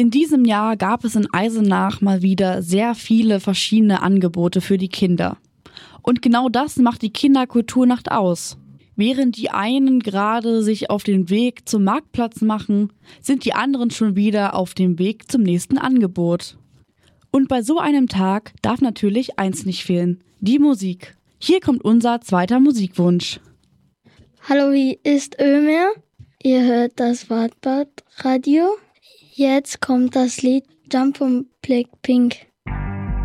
In diesem Jahr gab es in Eisenach mal wieder sehr viele verschiedene Angebote für die Kinder. Und genau das macht die Kinderkulturnacht aus. Während die einen gerade sich auf den Weg zum Marktplatz machen, sind die anderen schon wieder auf dem Weg zum nächsten Angebot. Und bei so einem Tag darf natürlich eins nicht fehlen, die Musik. Hier kommt unser zweiter Musikwunsch. Hallo, hier ist Ömer. Ihr hört das Wartbad Radio. Jetzt kommt das Lied Jump von Blackpink.